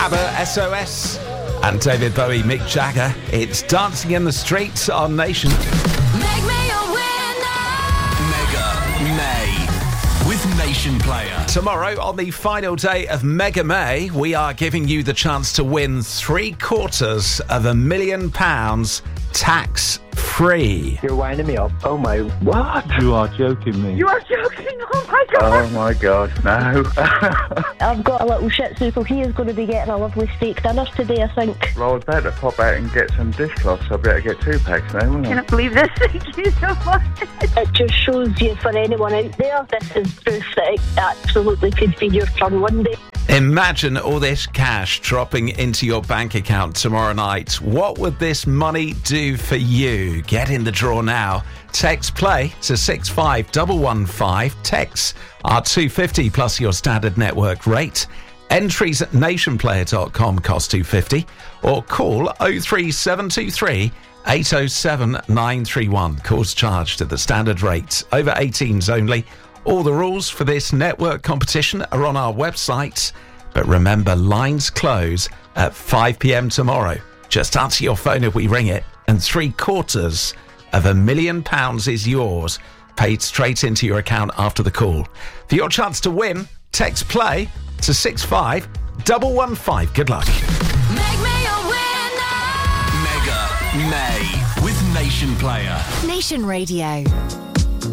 ABBA, SOS, and David Bowie, Mick Jagger. It's Dancing in the Streets on Nation. Make me a winner. Mega May with Nation Player. Tomorrow, on the final day of Mega May, we are giving you the chance to win £750,000 tax-free. You're winding me up. Oh my... What? You are joking me. You are joking? Oh my God. Oh my God, no. I've got a little shih tzu, so he is going to be getting a lovely steak dinner today, I think. Well, I was about to pop out and get some dishcloths, so I better get 2 packs now, wouldn't I? Can't believe this. Thank you so much. It just shows you, for anyone out there, this is proof that it absolutely could be your turn one day. Imagine all this cash dropping into your bank account tomorrow night. What would this money do for you? Get in the draw now. Text play to 65115. Texts are $2.50 plus your standard network rate. Entries at nationplayer.com cost $2.50 or call 03723 807 931. Calls charged at the standard rate. Over 18s only. All the rules for this network competition are on our website. But remember, lines close at 5 p.m. tomorrow. Just answer your phone if we ring it, and £750,000 is yours, paid straight into your account after the call. For your chance to win, text play to 65115. Good luck. Make me a winner. Mega May with Nation Player. Nation Radio.